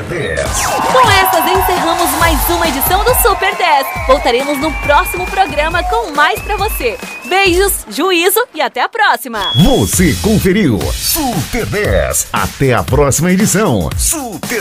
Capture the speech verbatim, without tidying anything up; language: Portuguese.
dez. Com essas encerramos mais uma edição do Super dez. Voltaremos no próximo programa com mais pra você. Beijos, juízo e até a próxima. Você conferiu Super dez. Até a próxima edição. Super